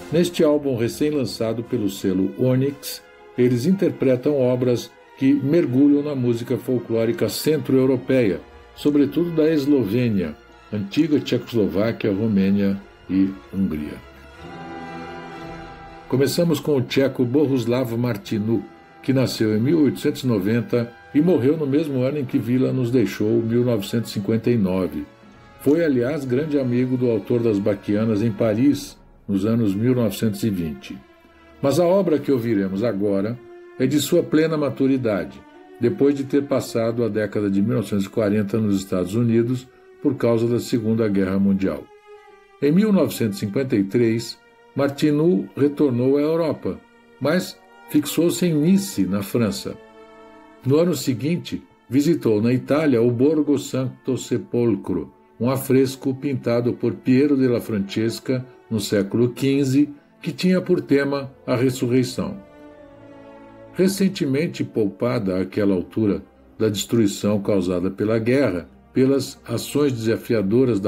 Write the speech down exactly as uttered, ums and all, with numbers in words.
Neste álbum recém-lançado pelo selo Onyx, eles interpretam obras que mergulham na música folclórica centro-europeia, sobretudo da Eslovênia, antiga Tchecoslováquia, Romênia e Hungria. Começamos com o tcheco Bohuslav Martinů, que nasceu em mil oitocentos e noventa e morreu no mesmo ano em que Vila nos deixou, mil novecentos e cinquenta e nove. Foi, aliás, grande amigo do autor das Baquianas em Paris, nos anos mil novecentos e vinte. Mas a obra que ouviremos agora é de sua plena maturidade, depois de ter passado a década de mil novecentos e quarenta nos Estados Unidos por causa da Segunda Guerra Mundial. Em mil novecentos e cinquenta e três, Martinů retornou à Europa, mas fixou-se em Nice, na França. No ano seguinte, visitou na Itália o Borgo Santo Sepolcro, um afresco pintado por Piero della Francesca no século quinze, que tinha por tema a ressurreição. Recentemente poupada àquela altura da destruição causada pela guerra, pelas ações desafiadoras da